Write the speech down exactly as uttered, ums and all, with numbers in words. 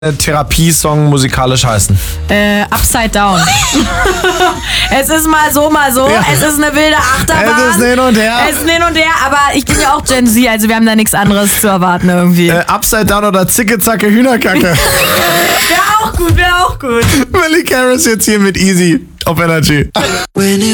Therapiesong musikalisch heißen? Äh, Upside Down. Es ist mal so, mal so. Ja. Es ist eine wilde Achterbahn. Es ist ein Hin und Her. Es ist ein Hin und Her, aber ich bin ja auch Gen Z, also wir haben da nichts anderes zu erwarten irgendwie. Äh, Upside Down oder Zicke, Zacke, Hühnerkacke? Wäre auch gut, wäre auch gut. Miley Caris jetzt hier mit Easy auf Energy.